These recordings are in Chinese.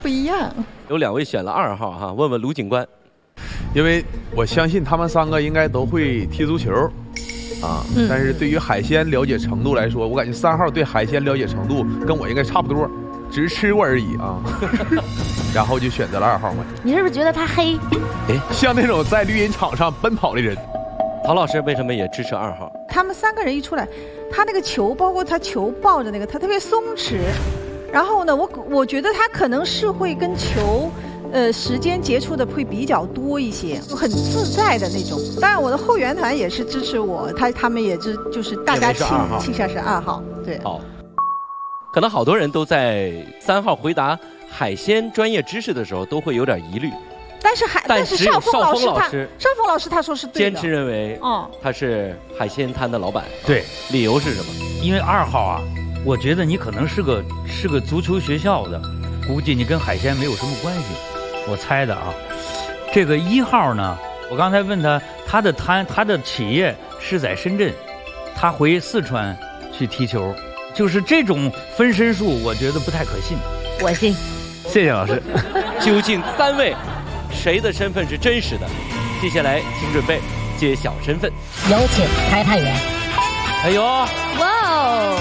不一样。 有2位选了2号哈，问问卢警官。 因为我相信他们3个应该都会踢足球，啊，但是对于海鲜了解程度来说，我感觉3号对海鲜了解程度跟我应该差不多，只是吃过而已啊。然后就选择了2号嘛。 你是不是觉得他黑？ 哎，像那种在绿茵场上奔跑的人。 陶老师为什么也支持2号？ 他们3个人一出来，他那个球，包括他球抱着那个，他特别松弛。然后呢，我觉得他可能是会跟球。时间接触的会比较多一些，很自在的那种。当然，我的后援团也是支持我，他们也就是大家倾向是2号。对。 好，可能好多人都在3号回答海鲜专业知识的时候都会有点疑虑。但是邵峰老师他说是对的， 坚持认为，他是海鲜摊的老板。 对， 理由是什么？ 因为2号啊，我觉得你可能是个足球学校的，估计你跟海鲜没有什么关系。我猜的啊，这个1号呢，我刚才问他的企业是在深圳，他回四川去踢球，就是这种分身术，我觉得不太可信。 我信。 谢谢老师。 究竟3位谁的身份是真实的？接下来请准备揭晓身份。 有请裁判员。 哎呦， 哇哦！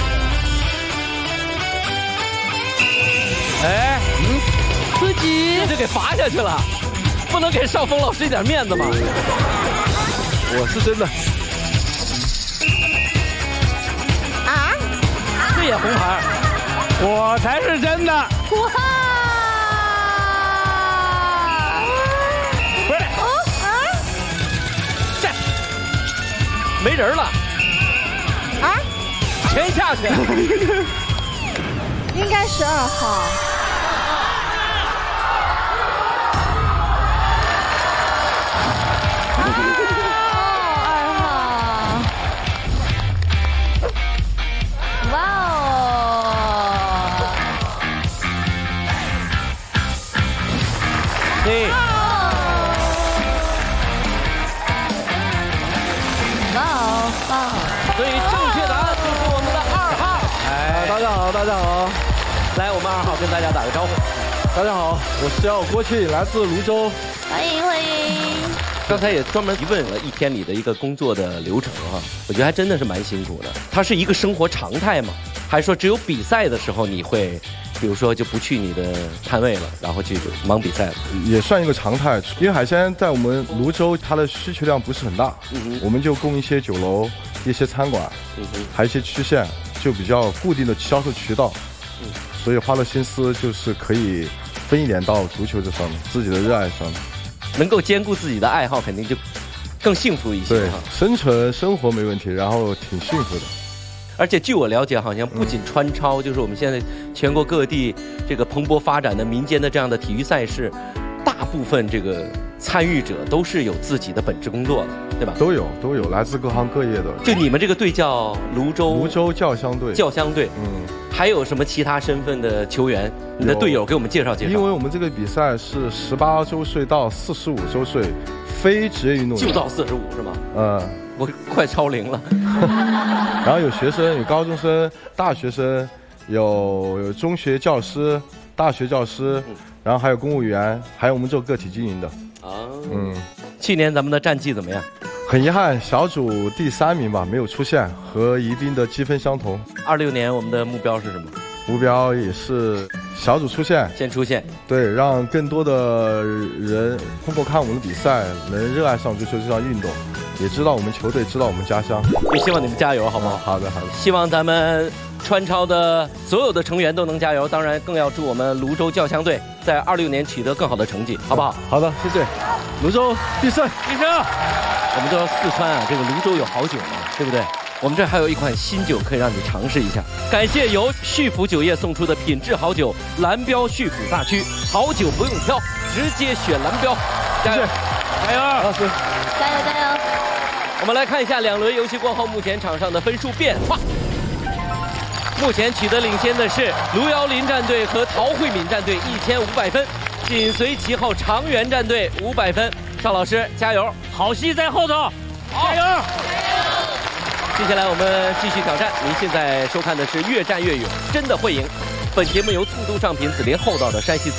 哎，出局，这就给罚下去了，不能给邵峰老师一点面子吗？ 我是真的。 啊？ 这也红牌？ 我才是真的。 哇！ 不是。这没人了。 啊？ 全下去。 应该是2号。 对。所以正确答案就是我们的2号。 哎，大家好，大家好。 来，我们2号跟大家打个招呼。 大家好，我是叫郭庆，来自泸州。 欢迎欢迎。 刚才也专门提问了1天里的一个工作的流程哈，我觉得还真的是蛮辛苦的。它是一个生活常态吗？还是说只有比赛的时候你会，比如说就不去你的摊位了，然后去忙比赛了？ 也算一个常态，因为海鲜在我们泸州它的需求量不是很大，我们就供一些酒楼、一些餐馆，还有一些区县，就比较固定的销售渠道，所以花了心思就是可以分一点到足球这上面，自己的热爱上面， 能够兼顾自己的爱好，肯定就更幸福一些。 对，生存生活没问题，然后挺幸福的。 而且据我了解，好像不仅川超，就是我们现在全国各地这个蓬勃发展的民间的这样的体育赛事，大部分这个参与者都是有自己的本职工作的，对吧？ 都有，来自各行各业的。 就你们这个队叫泸州叫乡队。 叫乡队，还有什么其他身份的球员？你的队友给我们介绍介绍。 因为我们这个比赛是18周岁到45周岁，非职业运动员。 就到45是吗？我快超龄了。 然后有学生，有高中生、大学生，有中学教师、大学教师，然后还有公务员，还有我们做个体经营的。 去年咱们的战绩怎么样？ 很遗憾，小组第3名吧，没有出现，和宜宾的积分相同。 26年我们的目标是什么？ 目标也是小组出线， 先出线。 对，让更多的人通过看我们的比赛，能热爱上足球这项运动，也知道我们球队，知道我们家乡。 也希望你们加油，好不好？ 好的。 希望咱们川超的所有的成员都能加油，当然更要祝我们泸州叫乡队在26年取得更好的成绩，好不好？ 好的，谢谢。泸州必胜！ 必胜！我们知道四川啊，这个泸州有好酒嘛，对不对？我们这还有一款新酒可以让你尝试一下。感谢由旭府酒业送出的品质好酒，蓝标旭府大区，好酒不用挑，直接选蓝标。加油！加油！ 老师， 加油加油！ 我们来看一下2轮游戏过后目前场上的分数变化。目前取得领先的是卢瑶林战队和陶慧敏战队1500分，紧随其后长垣战队500分。邵老师加油！ 好戏在后头，加油！ 接下来我们继续挑战。您现在收看的是《越战越勇，真的会赢》。本节目由速度上品紫林厚道的山西